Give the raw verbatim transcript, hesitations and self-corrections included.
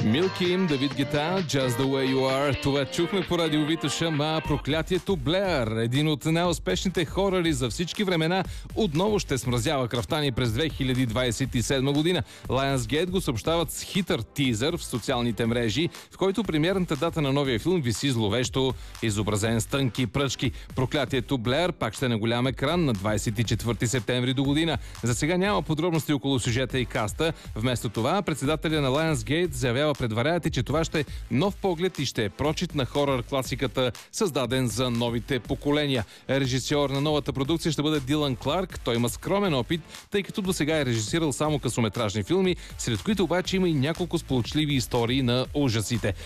Милки, Давид Гета, Just the way you are. Това чухме по радио Витоша, ма проклятието Блеър. Един от най-успешните хорари за всички времена отново ще смразява кръвта ни през две хиляди двадесет и седма година. Lionsgate го съобщават с хитър тизър в социалните мрежи, в който премиерната дата на новия филм виси зловещо, изобразен с тънки пръчки. Проклятието Блеър пак ще е на голям екран на двадесет и четвърти септември до година. За сега няма подробности около сюжета и каста. Вместо това, председателя на Lionsgate заявява пред Variety, че това ще е нов поглед и ще е прочит на хорър класиката, създаден за новите поколения. Режисьор на новата продукция ще бъде Дилан Кларк. Той има скромен опит, тъй като до сега е режисирал само късометражни филми, сред които обаче има и няколко сполучливи истории на ужасите.